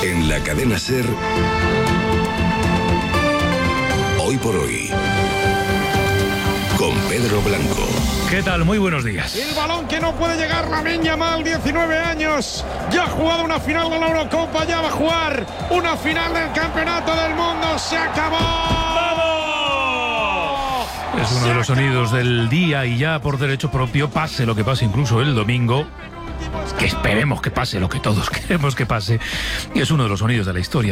En la cadena SER, Hoy por Hoy, con Pedro Blanco. ¿Qué tal? Muy buenos días. El balón que no puede llegar, Lamine Yamal, 19 años. Ya ha jugado una final de la Eurocopa, ya va a jugar una final del Campeonato del Mundo. ¡Se acabó! ¡Vamos! Es uno de los sonidos del día y ya por derecho propio, pase lo que pase, incluso el domingo, que esperemos que pase lo que todos queremos que pase, y es uno de los sonidos de la historia.